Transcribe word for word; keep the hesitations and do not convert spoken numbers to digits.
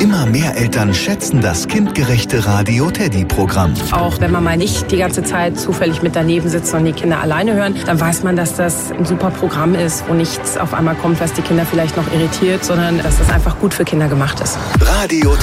Immer mehr Eltern schätzen das kindgerechte Radio Teddy-Programm. Auch wenn man mal nicht die ganze Zeit zufällig mit daneben sitzt und die Kinder alleine hören, dann weiß man, dass das ein super Programm ist, wo nichts auf einmal kommt, was die Kinder vielleicht noch irritiert, sondern dass das einfach gut für Kinder gemacht ist. Radio